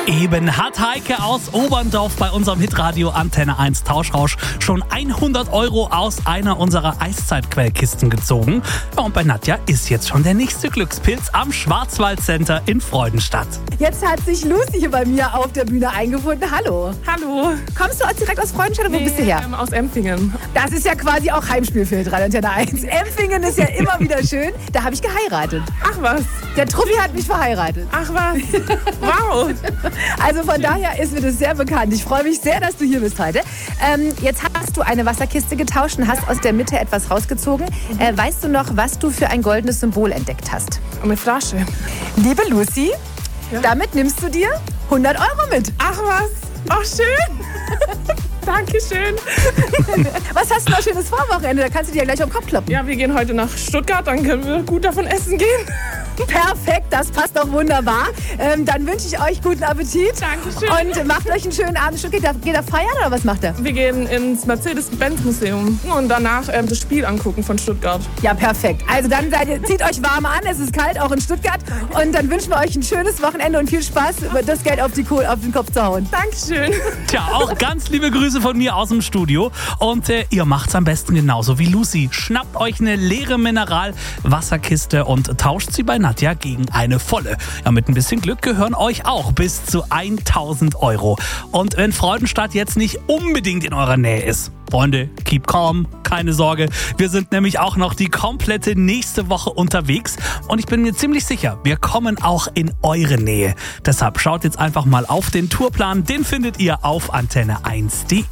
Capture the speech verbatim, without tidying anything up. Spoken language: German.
Eben hat Heike aus Oberndorf bei unserem Hitradio Antenne eins Tauschrausch schon hundert Euro aus einer unserer Eiszeitquellkisten gezogen. Ja, und bei Nadja ist jetzt schon der nächste Glückspilz am Schwarzwaldcenter in Freudenstadt. Jetzt hat sich Lucy hier bei mir auf der Bühne eingefunden. Hallo. Hallo. Kommst du direkt aus Freudenstadt oder wo Nee, bist du her? Ähm, aus Empfingen. Das ist ja quasi auch Heimspiel für Radio Antenne eins. Empfingen ist ja immer wieder schön. Da habe ich geheiratet. Ach was. Der Truffi hat mich verheiratet. Ach was. Wow. Also von daher ist mir das sehr bekannt. Ich freue mich sehr, dass du hier bist heute. Ähm, jetzt hast du eine Wasserkiste getauscht und hast aus der Mitte etwas rausgezogen. Äh, weißt du noch, was du für ein goldenes Symbol entdeckt hast? Eine Flasche. Liebe Lucy, Ja? damit nimmst du dir hundert Euro mit. Ach was. Ach schön. Dankeschön. Was hast du noch schönes Vorwochenende? Da kannst du dir ja gleich am Kopf kloppen. Ja, wir gehen heute nach Stuttgart, dann können wir gut davon essen gehen. Perfekt, das passt doch wunderbar. Ähm, dann wünsche ich euch guten Appetit. Dankeschön. Und macht euch einen schönen Abend. Geht er, geht er feiern oder was macht er? Wir gehen ins Mercedes-Benz-Museum und danach ähm, das Spiel angucken von Stuttgart. Ja, perfekt. Also dann seid ihr, zieht euch warm an, es ist kalt, auch in Stuttgart. Und dann wünschen wir euch ein schönes Wochenende und viel Spaß, das Geld auf, die Kohl, auf den Kopf zu hauen. Dankeschön. Tja, auch ganz liebe Grüße von mir aus dem Studio. Und äh, ihr macht's am besten genauso wie Lucy. Schnappt euch eine leere Mineralwasserkiste und tauscht sie bei Nadja gegen eine volle. Ja, mit ein bisschen Glück gehören euch auch bis zu tausend Euro. Und wenn Freudenstadt jetzt nicht unbedingt in eurer Nähe ist, Freunde, keep calm, keine Sorge. Wir sind nämlich auch noch die komplette nächste Woche unterwegs und ich bin mir ziemlich sicher, wir kommen auch in eure Nähe. Deshalb schaut jetzt einfach mal auf den Tourplan, den findet ihr auf antenne eins punkt de.